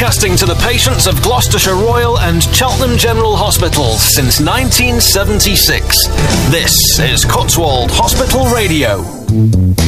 broadcasting to the patients of Gloucestershire Royal and Cheltenham General Hospitals since 1976. This is Cotswold Hospital Radio.